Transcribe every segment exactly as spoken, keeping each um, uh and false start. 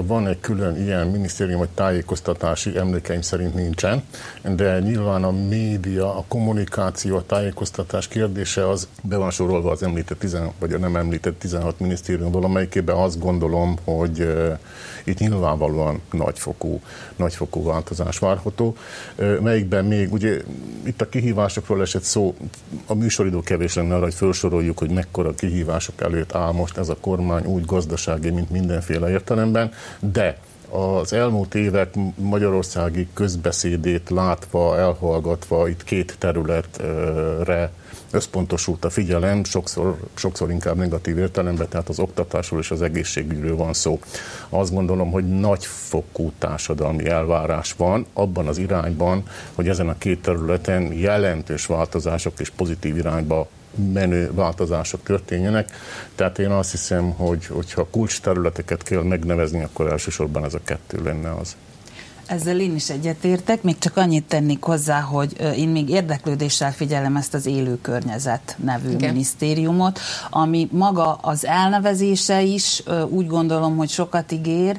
van egy külön ilyen minisztérium, vagy tájékoztatási, emlékeim szerint nincsen, de nyilván a média, a kommunikáció, a tájékoztatás kérdése az be van sorolva az említett, tizen, vagy a nem említett tizenhat minisztériumból, amelyikében azt gondolom, hogy uh, itt nyilvánvalóan nagyfokú, nagyfokú változás várható, uh, melyikben még, ugye itt a kihívásokról esett szó, a műsoridő kevés lenne arra, hogy felsoroljuk, hogy mekkora kihívások előtt áll most ez a kormány, úgy gazdasági, mint mindenféle értelemben, de az elmúlt évek magyarországi közbeszédét látva, elhallgatva, itt két területre összpontosult a figyelem, sokszor, sokszor inkább negatív értelemben, tehát az oktatásról és az egészségügyről van szó. Azt gondolom, hogy nagyfokú társadalmi elvárás van abban az irányban, hogy ezen a két területen jelentős változások és pozitív irányba menő változások történjenek. Tehát én azt hiszem, hogy hogyha kulcs területeket kell megnevezni, akkor elsősorban ez a kettő lenne az. Ezzel én is egyetértek, még csak annyit tennék hozzá, hogy én még érdeklődéssel figyelem ezt az Élő Környezet nevű Igen. minisztériumot, ami maga az elnevezése is úgy gondolom, hogy sokat ígér,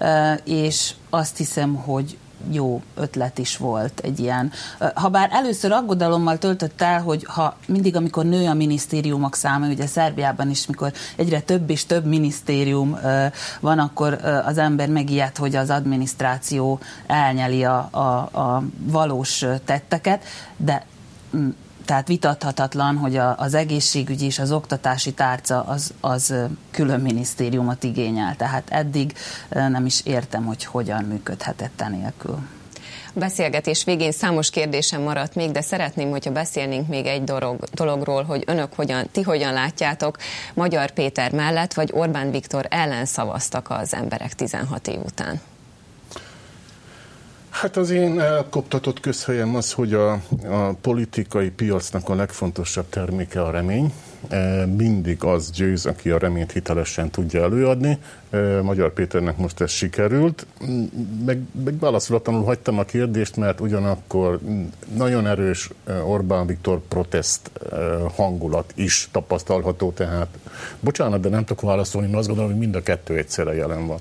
és azt hiszem, hogy jó ötlet is volt egy ilyen. Habár először aggodalommal töltött el, hogy ha mindig, amikor nő a minisztériumok száma, ugye Szerbiában is, mikor egyre több és több minisztérium van, akkor az ember megijed, hogy az adminisztráció elnyeli a, a, a valós tetteket, de tehát vitathatatlan, hogy a, az egészségügyi és az oktatási tárca az, az külön minisztériumot igényel. Tehát eddig nem is értem, hogy hogyan működhetett enélkül. A beszélgetés végén számos kérdésem maradt még, de szeretném, hogyha beszélnénk még egy dolog, dologról, hogy önök hogyan, ti hogyan látjátok, Magyar Péter mellett vagy Orbán Viktor ellen szavaztak az emberek tizenhat év után? Hát az én elkoptatott közhelyem az, hogy a, a politikai piacnak a legfontosabb terméke a remény. Mindig az győz, aki a reményt hitelesen tudja előadni. Magyar Péternek most ez sikerült. Meg, meg válaszolatlanul hagytam a kérdést, mert ugyanakkor nagyon erős Orbán Viktor protest hangulat is tapasztalható, tehát bocsánat, de nem tudok válaszolni, mert azt gondolom, hogy mind a kettő egyszerre jelen van.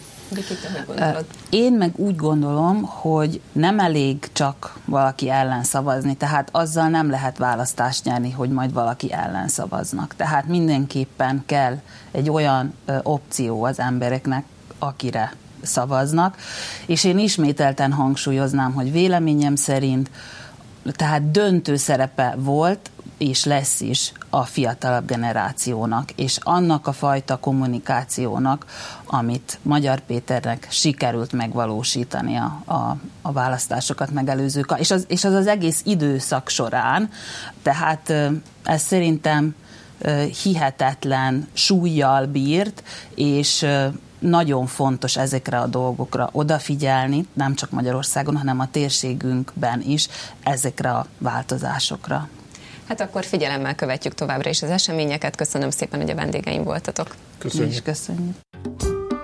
Én meg úgy gondolom, hogy nem elég csak valaki ellen szavazni, tehát azzal nem lehet választást nyerni, hogy majd valaki ellen szavaznak. Tehát mindenképpen kell egy olyan ö, opció az embereknek, akire szavaznak, és én ismételten hangsúlyoznám, hogy véleményem szerint tehát döntő szerepe volt, és lesz is a fiatalabb generációnak, és annak a fajta kommunikációnak, amit Magyar Péternek sikerült megvalósítani a, a, a választásokat megelőző, és az, és az az egész időszak során, tehát ez szerintem hihetetlen súllyal bírt, és nagyon fontos ezekre a dolgokra odafigyelni, nem csak Magyarországon, hanem a térségünkben is ezekre a változásokra. Hát akkor figyelemmel követjük továbbra is az eseményeket. Köszönöm szépen, hogy a vendégeim voltatok. Köszönjük. Mi is köszönjük.